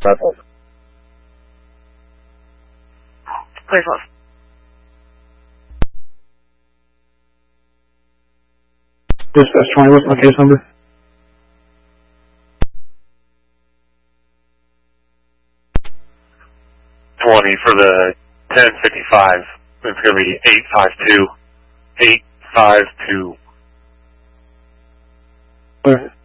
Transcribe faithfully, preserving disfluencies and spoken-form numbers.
Clear twelve. Dispatch twenty, what's my case number? twenty for the ten fifty-five. It's going to be eight five two. eight five two. Alright.